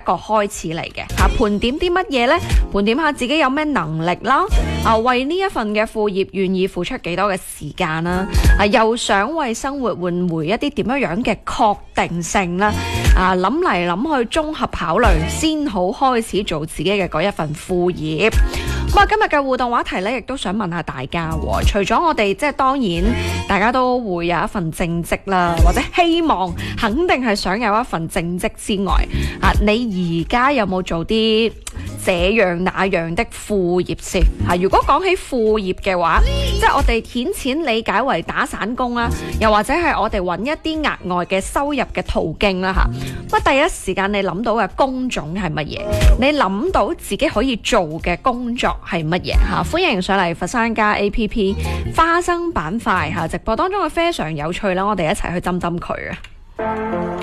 個開始嚟嘅嚇。盤點啲乜嘢呢？盤點下自己有咩能力啦，為呢一份嘅副業願意付出幾多嘅時間啦，又想為生活換回一啲點樣嘅確定性啦，諗嚟諗去綜合考慮先好開始做自己嘅嗰一份副業。咁啊，今日嘅互動話題咧，亦都想問下大家，除咗我哋即係當然大家都會有一份正職啦，或者希望肯定係想有一份正職之外，你而家有冇做啲這樣那樣的副業先？如果講起副業嘅話，即係我哋顯淺理解為打散工啦，又或者係我哋揾一啲額外嘅收入嘅途徑啦嚇。咁第一時間你諗到嘅工種係乜嘢？你諗到自己可以做嘅工作係乜嘢嚇？歡迎上嚟佛山家 APP 花生板塊嚇，直播當中嘅非常有趣啦，我哋一齊去斟斟佢啊！